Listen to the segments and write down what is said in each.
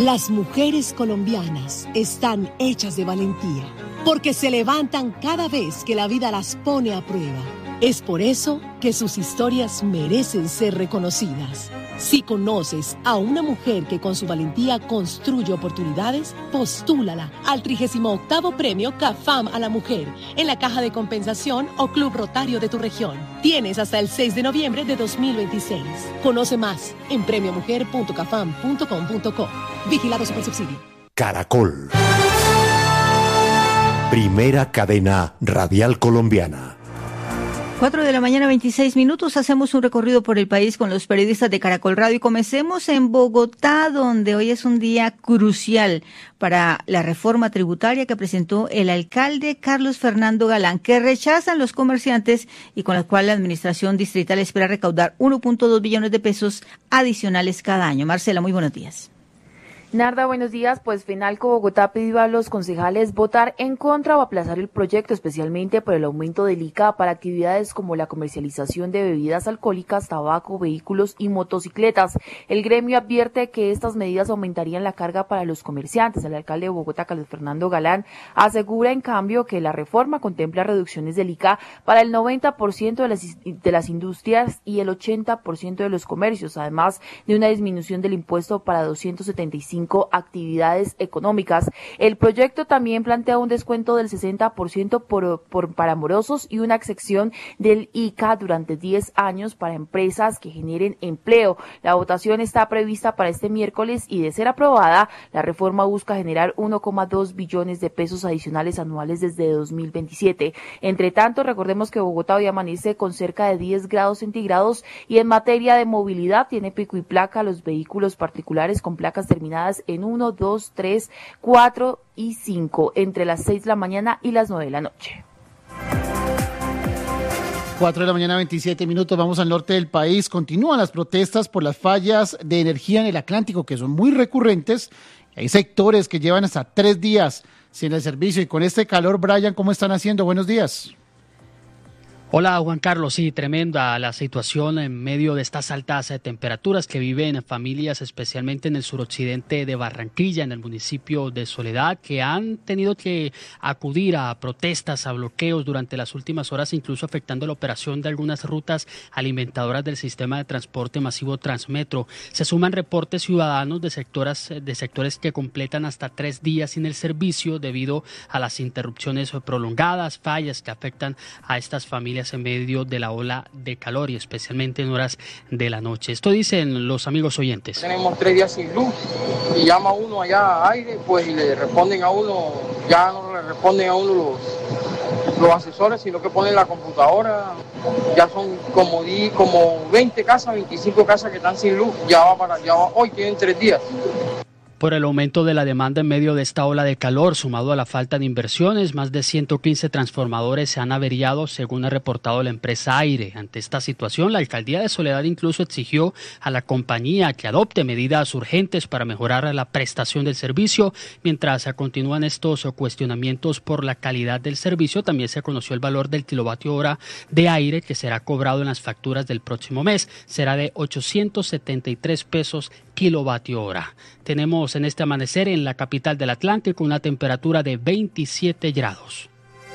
Las mujeres colombianas están hechas de valentía, porque se levantan cada vez que la vida las pone a prueba. Es por eso que sus historias merecen ser reconocidas. Si conoces a una mujer que con su valentía construye oportunidades, postúlala al 38º Premio CAFAM a la Mujer en la Caja de Compensación o Club Rotario de tu región. Tienes hasta el 6 de noviembre de 2026. Conoce más en premiomujer.cafam.com.co. Vigilado Supersubsidio. Caracol. Primera cadena radial colombiana. 4 de la mañana, 26 minutos. Hacemos un recorrido por el país con los periodistas de Caracol Radio y comencemos en Bogotá, donde hoy es un día crucial para la reforma tributaria que presentó el alcalde Carlos Fernando Galán, que rechazan los comerciantes y con la cual la administración distrital espera recaudar 1.2 billones de pesos adicionales cada año. Marcela, muy buenos días. Narda, buenos días. Pues Fenalco Bogotá pidió a los concejales votar en contra o aplazar el proyecto, especialmente por el aumento del ICA para actividades como la comercialización de bebidas alcohólicas, tabaco, vehículos y motocicletas. El gremio advierte que estas medidas aumentarían la carga para los comerciantes. El alcalde de Bogotá, Carlos Fernando Galán, asegura en cambio que la reforma contempla reducciones del ICA para el 90% de las industrias y el 80% de los comercios, además de una disminución del impuesto para 275 actividades económicas. El proyecto también plantea un descuento del 60% para morosos y una excepción del ICA durante 10 años para empresas que generen empleo. La votación está prevista para este miércoles y, de ser aprobada, la reforma busca generar 1,2 billones de pesos adicionales anuales desde 2027. Entre tanto, recordemos que Bogotá hoy amanece con cerca de 10 grados centígrados y en materia de movilidad tiene pico y placa los vehículos particulares con placas terminadas en 1, 2, 3, 4 y 5 entre las 6 de la mañana y las 9 de la noche. 4 de la mañana, 27 minutos. Vamos al norte del país. Continúan las protestas por las fallas de energía en el Atlántico, que son muy recurrentes. Hay sectores que llevan hasta 3 días sin el servicio. Y con este calor, Brian, ¿cómo están haciendo? Buenos días. Hola Juan Carlos, sí, tremenda la situación en medio de estas altas temperaturas que viven familias, especialmente en el suroccidente de Barranquilla, en el municipio de Soledad, que han tenido que acudir a protestas, a bloqueos durante las últimas horas, incluso afectando la operación de algunas rutas alimentadoras del sistema de transporte masivo Transmetro. Se suman reportes ciudadanos de sectores que completan hasta 3 días sin el servicio debido a las interrupciones prolongadas, fallas que afectan a estas familias en medio de la ola de calor y especialmente en horas de la noche. Esto dicen los amigos oyentes. Tenemos 3 días sin luz y llama uno allá a aire, pues y le responden a uno, ya no le responden a uno los asesores, sino que ponen la computadora. Ya son como 20 casas, 25 casas que están sin luz, hoy tienen 3 días. Por el aumento de la demanda en medio de esta ola de calor, sumado a la falta de inversiones, más de 115 transformadores se han averiado, según ha reportado la empresa Aire. Ante esta situación, la alcaldía de Soledad incluso exigió a la compañía que adopte medidas urgentes para mejorar la prestación del servicio. Mientras continúan estos cuestionamientos por la calidad del servicio, también se conoció el valor del kilovatio hora de Aire que será cobrado en las facturas del próximo mes. Será de 873 pesos kilovatio hora. Tenemos en este amanecer en la capital del Atlántico una temperatura de 27 grados.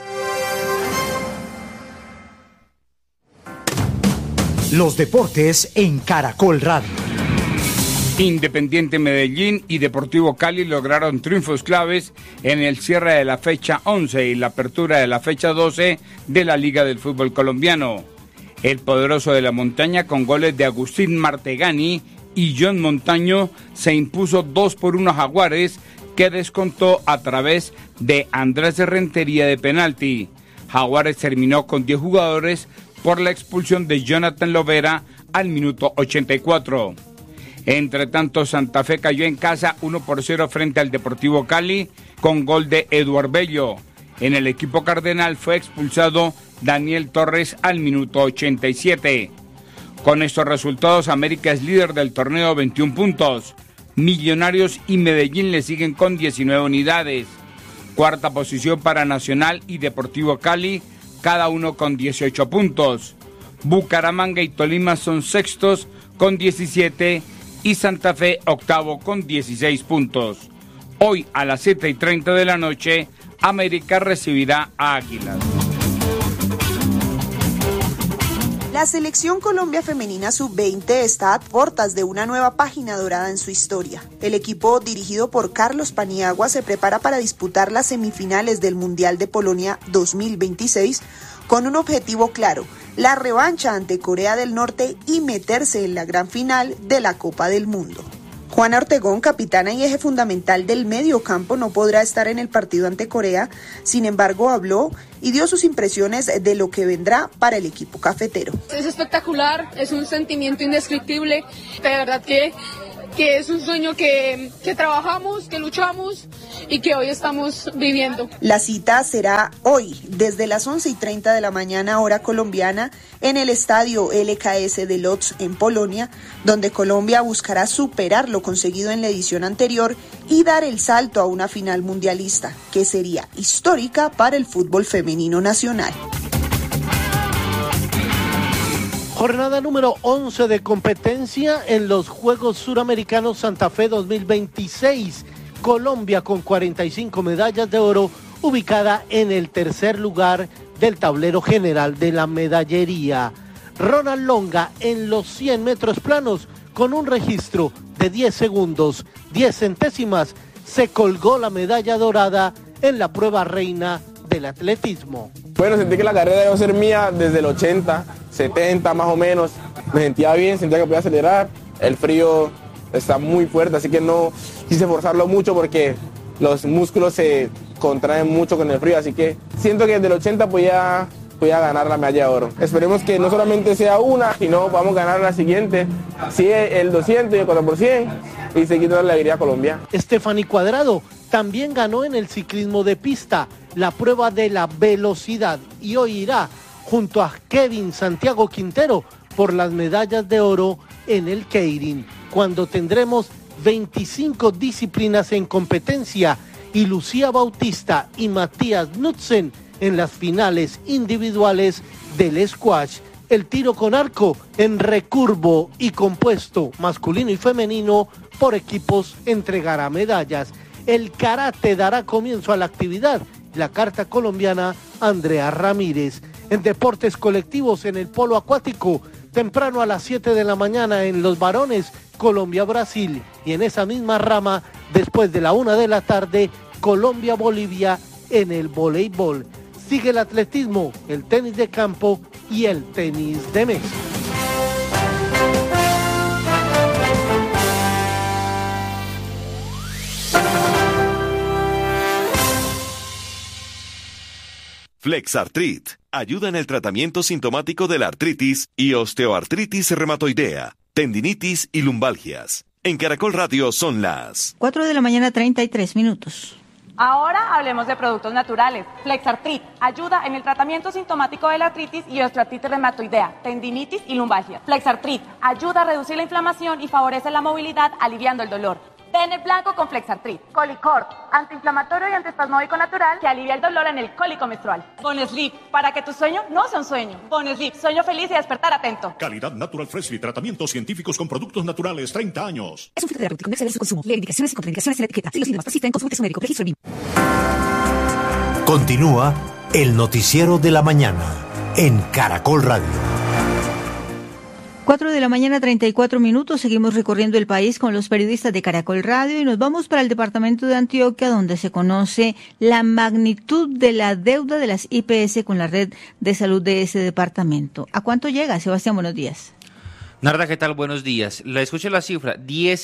Los deportes en Caracol Radio. Independiente Medellín y Deportivo Cali lograron triunfos claves en el cierre de la fecha 11 y la apertura de la fecha 12 de la Liga del Fútbol Colombiano. El poderoso de la montaña, con goles de Agustín Martegani y John Montaño, se impuso 2-1 a Jaguares, que descontó a través de Andrés Rentería de penalti. Jaguares terminó con 10 jugadores por la expulsión de Jonathan Lovera al minuto 84. Entre tanto, Santa Fe cayó en casa 1-0 frente al Deportivo Cali con gol de Eduard Bello. En el equipo cardenal fue expulsado Daniel Torres al minuto 87. Con estos resultados, América es líder del torneo, 21 puntos. Millonarios y Medellín le siguen con 19 unidades. Cuarta posición para Nacional y Deportivo Cali, cada uno con 18 puntos. Bucaramanga y Tolima son sextos con 17 y Santa Fe octavo con 16 puntos. Hoy a las 7:30 de la noche, América recibirá a Águilas. La selección Colombia femenina sub-20 está a puertas de una nueva página dorada en su historia. El equipo dirigido por Carlos Paniagua se prepara para disputar las semifinales del Mundial de Polonia 2026 con un objetivo claro: la revancha ante Corea del Norte y meterse en la gran final de la Copa del Mundo. Juana Ortegón, capitana y eje fundamental del medio campo, no podrá estar en el partido ante Corea. Sin embargo, habló y dio sus impresiones de lo que vendrá para el equipo cafetero. Es espectacular, es un sentimiento indescriptible, de verdad que es un sueño que trabajamos, que luchamos y que hoy estamos viviendo. La cita será hoy, desde las 11:30 de la mañana, hora colombiana, en el estadio LKS de Lodz, en Polonia, donde Colombia buscará superar lo conseguido en la edición anterior y dar el salto a una final mundialista, que sería histórica para el fútbol femenino nacional. Jornada número 11 de competencia en los Juegos Suramericanos Santa Fe 2026. Colombia con 45 medallas de oro, ubicada en el tercer lugar del tablero general de la medallería. Ronald Longa en los 100 metros planos con un registro de 10 segundos, 10 centésimas, se colgó la medalla dorada en la prueba reina del atletismo. Bueno, sentí que la carrera iba a ser mía desde el 80, 70 más o menos. Me sentía bien, sentía que podía acelerar. El frío está muy fuerte, así que no quise forzarlo mucho porque los músculos se contraen mucho con el frío, así que siento que desde el 80 podía ganar la medalla de oro. Esperemos que no solamente sea una, sino vamos a ganar la siguiente, sí, el 200 y el 400, y seguir dando la alegría a Colombia. Stephanie Cuadrado también ganó en el ciclismo de pista la prueba de la velocidad y hoy irá junto a Kevin Santiago Quintero por las medallas de oro en el Keirin, cuando tendremos 25 disciplinas en competencia y Lucía Bautista y Matías Knudsen en las finales individuales del squash. El tiro con arco en recurvo y compuesto masculino y femenino por equipos entregará medallas. El karate dará comienzo a la actividad. La carta colombiana Andrea Ramírez. En deportes colectivos en el polo acuático, temprano a las 7 de la mañana en los varones, Colombia-Brasil. Y en esa misma rama, después de la 1 de la tarde, Colombia-Bolivia en el voleibol. Sigue el atletismo, el tenis de campo y el tenis de mesa. Flexartrit ayuda en el tratamiento sintomático de la artritis y osteoartritis reumatoidea, tendinitis y lumbalgias. En Caracol Radio son las 4 de la mañana, 33 minutos. Ahora hablemos de productos naturales. Flexartrit ayuda en el tratamiento sintomático de la artritis y osteoartritis reumatoidea, tendinitis y lumbalgia. Flexartrit ayuda a reducir la inflamación y favorece la movilidad, aliviando el dolor. Bene Blanco con Flexartrit. Colicort, antiinflamatorio y antiespasmódico natural que alivia el dolor en el cólico menstrual. Bonesleep, para que tu sueño no sea un sueño. Bonesleep, sueño feliz y despertar atento. Calidad Natural Freshly, tratamientos científicos con productos naturales, 30 años. Es un filtro terapéutico, no exceder su consumo. Leer indicaciones y contraindicaciones en la etiqueta. Si los síntomas persisten, consulte su médico. Registro BIM. Continúa el noticiero de la mañana en Caracol Radio. 4 de la mañana, 34 minutos. Seguimos recorriendo el país con los periodistas de Caracol Radio y nos vamos para el departamento de Antioquia, donde se conoce la magnitud de la deuda de las IPS con la red de salud de ese departamento. ¿A cuánto llega, Sebastián? Buenos días. Narda, ¿qué tal? Buenos días. Le escucho la cifra,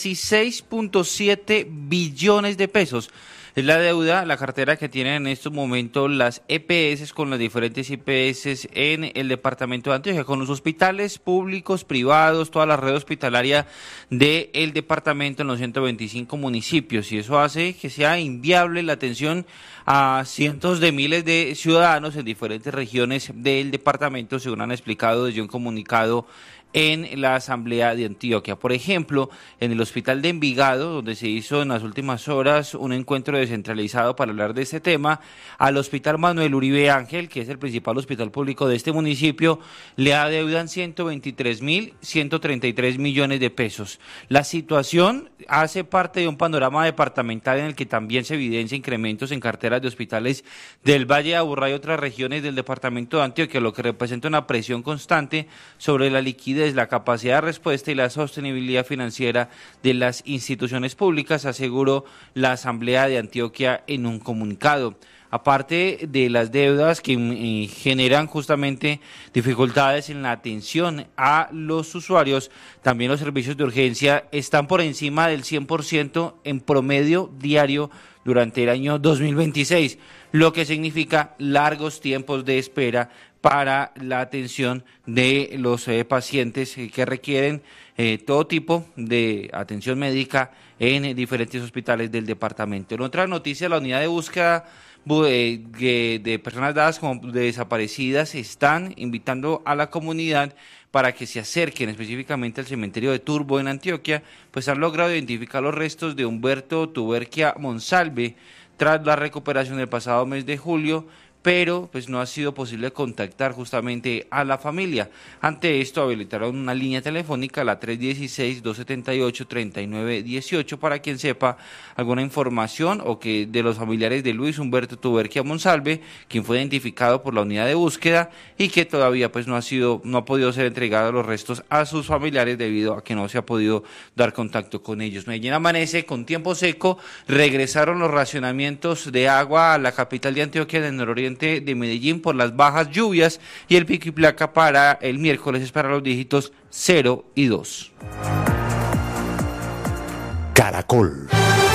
16.7 billones de pesos. Es la deuda, la cartera que tienen en estos momentos las EPS con las diferentes IPS en el departamento de Antioquia, con los hospitales públicos, privados, toda la red hospitalaria del departamento en los 125 municipios. Y eso hace que sea inviable la atención a cientos de miles de ciudadanos en diferentes regiones del departamento, según han explicado desde un comunicado en la Asamblea de Antioquia. Por ejemplo, en el Hospital de Envigado, donde se hizo en las últimas horas un encuentro descentralizado para hablar de este tema, al Hospital Manuel Uribe Ángel, que es el principal hospital público de este municipio, le adeudan 123.133 millones de pesos. La situación hace parte de un panorama departamental en el que también se evidencia incrementos en carteras de hospitales del Valle de Aburrá y otras regiones del departamento de Antioquia, lo que representa una presión constante sobre la liquidez, la capacidad de respuesta y la sostenibilidad financiera de las instituciones públicas, aseguró la Asamblea de Antioquia en un comunicado. Aparte de las deudas que generan justamente dificultades en la atención a los usuarios, también los servicios de urgencia están por encima del 100% en promedio diario durante el año 2026, lo que significa largos tiempos de espera para la atención de los pacientes que requieren todo tipo de atención médica en diferentes hospitales del departamento. En otra noticia, la unidad de búsqueda de personas dadas como desaparecidas están invitando a la comunidad para que se acerquen específicamente al cementerio de Turbo en Antioquia, pues han logrado identificar los restos de Humberto Tuberquia Monsalve tras la recuperación del pasado mes de julio, pero pues no ha sido posible contactar justamente a la familia. Ante esto habilitaron una línea telefónica, la 316-278-3918, para quien sepa alguna información o que de los familiares de Luis Humberto Tuberquia Monsalve, quien fue identificado por la unidad de búsqueda y que todavía pues no ha podido ser entregado los restos a sus familiares debido a que no se ha podido dar contacto con ellos. Medellín amanece con tiempo seco, regresaron los racionamientos de agua a la capital de Antioquia del nororiente de Medellín por las bajas lluvias, y el pico y placa para el miércoles es para los dígitos 0 y 2. Caracol.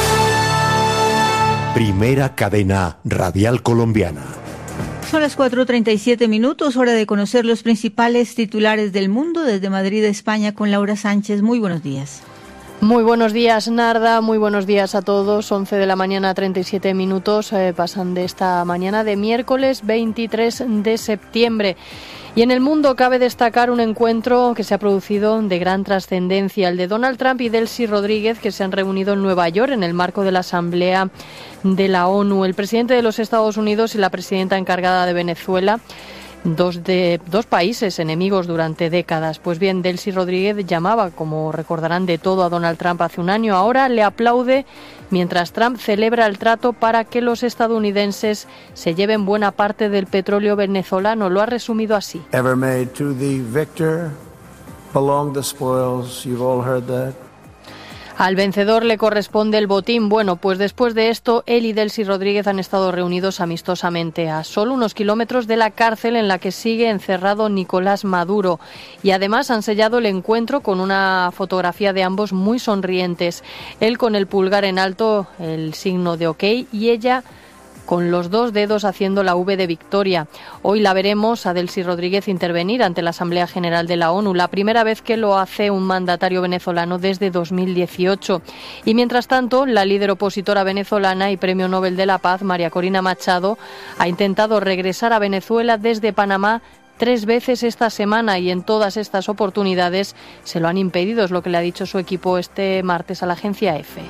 Primera cadena radial colombiana. Son las 4:37 minutos, hora de conocer los principales titulares del mundo desde Madrid, España, con Laura Sánchez. Muy buenos días. Muy buenos días, Narda, muy buenos días a todos. 11 de la mañana, 37 minutos, pasan de esta mañana de miércoles 23 de septiembre. Y en el mundo cabe destacar un encuentro que se ha producido de gran trascendencia, el de Donald Trump y Delcy Rodríguez, que se han reunido en Nueva York en el marco de la Asamblea de la ONU. El presidente de los Estados Unidos y la presidenta encargada de Venezuela, dos países enemigos durante décadas. Pues bien, Delcy Rodríguez llamaba, como recordarán, de todo a Donald Trump hace un año. Ahora le aplaude mientras Trump celebra el trato para que los estadounidenses se lleven buena parte del petróleo venezolano. Lo ha resumido así. Ever made to the victor belong the spoils. You've all heard that. Al vencedor le corresponde el botín. Bueno, pues después de esto, él y Delcy Rodríguez han estado reunidos amistosamente a solo unos kilómetros de la cárcel en la que sigue encerrado Nicolás Maduro. Y además han sellado el encuentro con una fotografía de ambos muy sonrientes. Él con el pulgar en alto, el signo de OK, y ella con los dos dedos haciendo la V de victoria. Hoy la veremos a Delcy Rodríguez intervenir ante la Asamblea General de la ONU, la primera vez que lo hace un mandatario venezolano desde 2018. Y mientras tanto, la líder opositora venezolana y Premio Nobel de la Paz, María Corina Machado, ha intentado regresar a Venezuela desde Panamá 3 veces esta semana, y en todas estas oportunidades se lo han impedido, es lo que le ha dicho su equipo este martes a la agencia EFE.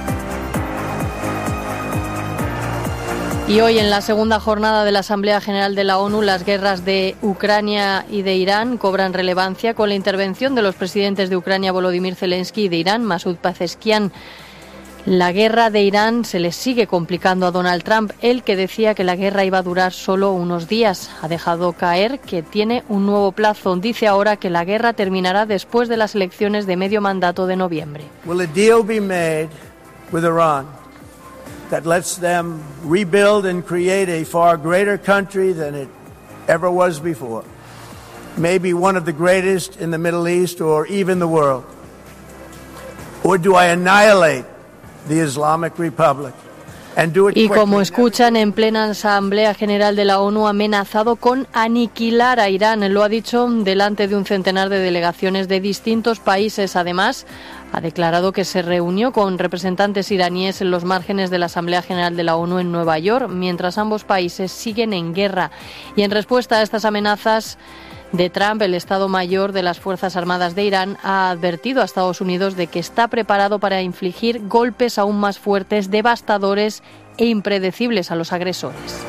Y hoy, en la segunda jornada de la Asamblea General de la ONU, las guerras de Ucrania y de Irán cobran relevancia con la intervención de los presidentes de Ucrania, Volodymyr Zelensky, y de Irán, Masoud Pezeshkian. La guerra de Irán se le sigue complicando a Donald Trump, él que decía que la guerra iba a durar solo unos días. Ha dejado caer que tiene un nuevo plazo. Dice ahora que la guerra terminará después de las elecciones de medio mandato de noviembre. Will a deal be made with Iran that lets them rebuild and create a far greater country than it ever was before? Maybe one of the greatest in the Middle East or even the world. Or do I annihilate the Islamic Republic? Y como escuchan, en plena Asamblea General de la ONU ha amenazado con aniquilar a Irán. Lo ha dicho delante de un centenar de delegaciones de distintos países. Además, ha declarado que se reunió con representantes iraníes en los márgenes de la Asamblea General de la ONU en Nueva York, mientras ambos países siguen en guerra. Y en respuesta a estas amenazas de Trump, el Estado Mayor de las Fuerzas Armadas de Irán ha advertido a Estados Unidos de que está preparado para infligir golpes aún más fuertes, devastadores e impredecibles a los agresores.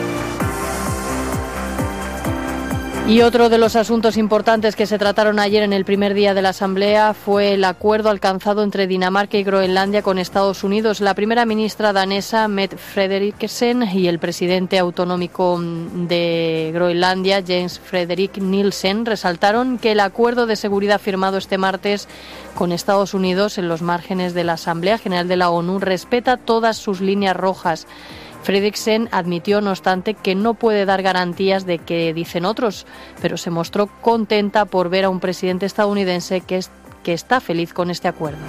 Y otro de los asuntos importantes que se trataron ayer en el primer día de la Asamblea fue el acuerdo alcanzado entre Dinamarca y Groenlandia con Estados Unidos. La primera ministra danesa, Mette Frederiksen, y el presidente autonómico de Groenlandia, Jens Frederik Nielsen, resaltaron que el acuerdo de seguridad firmado este martes con Estados Unidos en los márgenes de la Asamblea General de la ONU respeta todas sus líneas rojas. Frederiksen admitió, no obstante, que no puede dar garantías de que dicen otros, pero se mostró contenta por ver a un presidente estadounidense que está feliz con este acuerdo.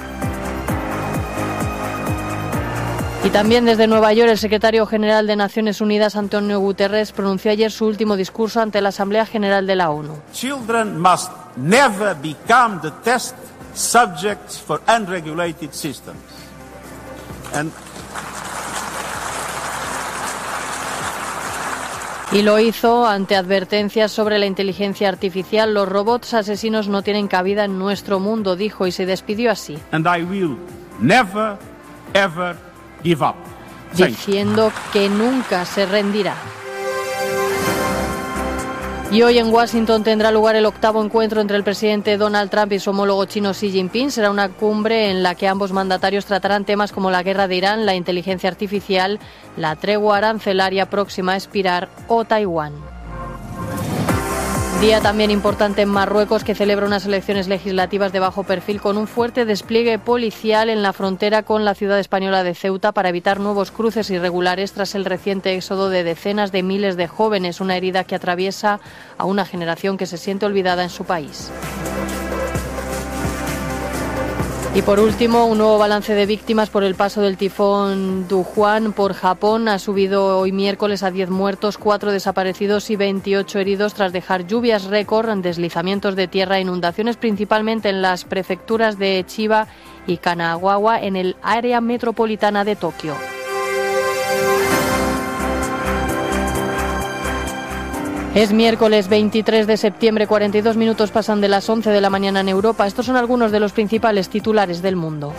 Y también desde Nueva York, el secretario general de Naciones Unidas, Antonio Guterres, pronunció ayer su último discurso ante la Asamblea General de la ONU. Children must never become the test subjects for unregulated systems. Y lo hizo ante advertencias sobre la inteligencia artificial. Los robots asesinos no tienen cabida en nuestro mundo, dijo, y se despidió así. And I will never, ever give up. Diciendo que nunca se rendirá. Y hoy en Washington tendrá lugar el 8º encuentro entre el presidente Donald Trump y su homólogo chino Xi Jinping. Será una cumbre en la que ambos mandatarios tratarán temas como la guerra de Irán, la inteligencia artificial, la tregua arancelaria próxima a expirar o Taiwán. Día también importante en Marruecos, que celebra unas elecciones legislativas de bajo perfil con un fuerte despliegue policial en la frontera con la ciudad española de Ceuta para evitar nuevos cruces irregulares tras el reciente éxodo de decenas de miles de jóvenes, una herida que atraviesa a una generación que se siente olvidada en su país. Y por último, un nuevo balance de víctimas por el paso del tifón Dujuan por Japón ha subido hoy miércoles a 10 muertos, 4 desaparecidos y 28 heridos tras dejar lluvias récord, deslizamientos de tierra e inundaciones principalmente en las prefecturas de Chiba y Kanagawa en el área metropolitana de Tokio. Es miércoles 23 de septiembre, 42 minutos pasan de las 11 de la mañana en Europa. Estos son algunos de los principales titulares del mundo.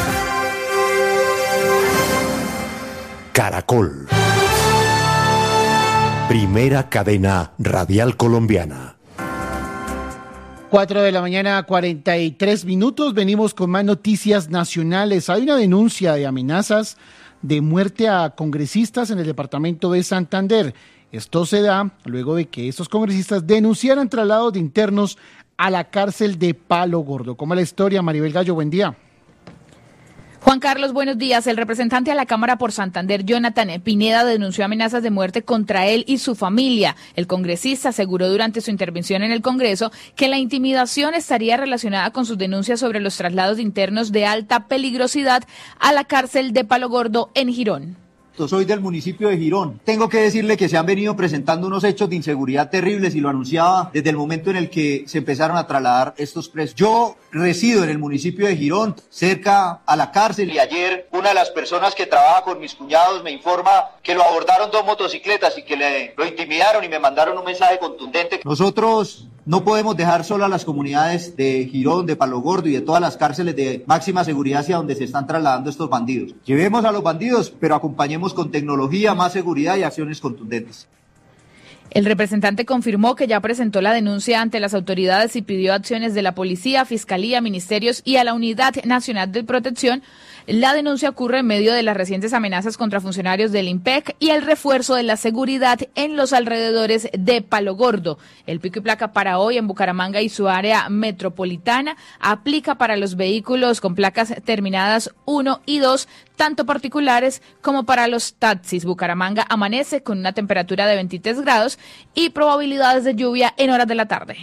Caracol. Primera cadena radial colombiana. 4 de la mañana, 43 minutos. Venimos con más noticias nacionales. Hay una denuncia de amenazas de muerte a congresistas en el departamento de Santander. Esto se da luego de que estos congresistas denunciaran traslados de internos a la cárcel de Palo Gordo. ¿Cómo es la historia? Maribel Gallo, buen día. Juan Carlos, buenos días. El representante a la Cámara por Santander, Jonathan Pineda, denunció amenazas de muerte contra él y su familia. El congresista aseguró durante su intervención en el Congreso que la intimidación estaría relacionada con sus denuncias sobre los traslados de internos de alta peligrosidad a la cárcel de Palo Gordo en Girón. Soy del municipio de Girón. Tengo que decirle que se han venido presentando unos hechos de inseguridad terribles y lo anunciaba desde el momento en el que se empezaron a trasladar estos presos. Yo resido en el municipio de Girón, cerca a la cárcel, y ayer una de las personas que trabaja con mis cuñados me informa que lo abordaron 2 motocicletas y que lo intimidaron y me mandaron un mensaje contundente. Nosotros no podemos dejar solo a las comunidades de Girón, de Palo Gordo y de todas las cárceles de máxima seguridad hacia donde se están trasladando estos bandidos. Llevemos a los bandidos, pero acompañemos con tecnología, más seguridad y acciones contundentes. El representante confirmó que ya presentó la denuncia ante las autoridades y pidió acciones de la policía, fiscalía, ministerios y a la Unidad Nacional de Protección. La denuncia ocurre en medio de las recientes amenazas contra funcionarios del IMPEC y el refuerzo de la seguridad en los alrededores de Palo Gordo. El pico y placa para hoy en Bucaramanga y su área metropolitana aplica para los vehículos con placas terminadas 1 y 2, tanto particulares como para los taxis. Bucaramanga amanece con una temperatura de 23 grados y probabilidades de lluvia en horas de la tarde.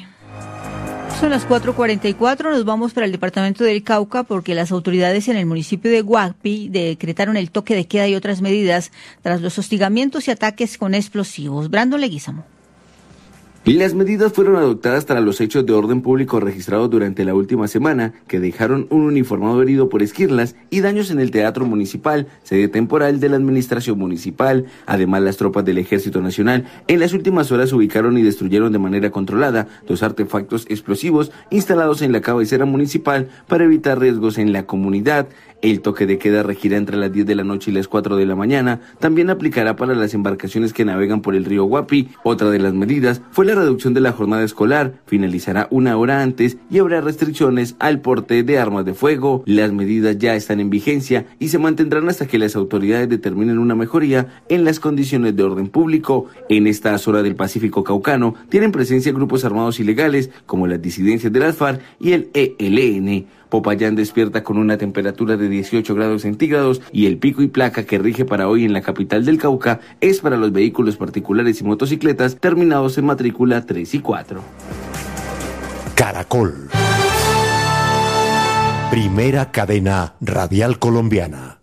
Son las 4:44, nos vamos para el departamento del Cauca porque las autoridades en el municipio de Guapi decretaron el toque de queda y otras medidas tras los hostigamientos y ataques con explosivos. Brandon Leguizamo. Las medidas fueron adoptadas tras los hechos de orden público registrados durante la última semana, que dejaron un uniformado herido por esquirlas y daños en el Teatro Municipal, sede temporal de la Administración Municipal. Además, las tropas del Ejército Nacional en las últimas horas ubicaron y destruyeron de manera controlada 2 artefactos explosivos instalados en la cabecera municipal para evitar riesgos en la comunidad. El toque de queda regirá entre las 10 de la noche y las 4 de la mañana. También aplicará para las embarcaciones que navegan por el río Guapi. Otra de las medidas fue la reducción de la jornada escolar. Finalizará 1 hora antes y habrá restricciones al porte de armas de fuego. Las medidas ya están en vigencia y se mantendrán hasta que las autoridades determinen una mejoría en las condiciones de orden público. En esta zona del Pacífico Caucano tienen presencia grupos armados ilegales como las disidencias de las FARC y el ELN. Popayán despierta con una temperatura de 18 grados centígrados y el pico y placa que rige para hoy en la capital del Cauca es para los vehículos particulares y motocicletas terminados en matrícula 3 y 4. Caracol. Primera cadena radial colombiana.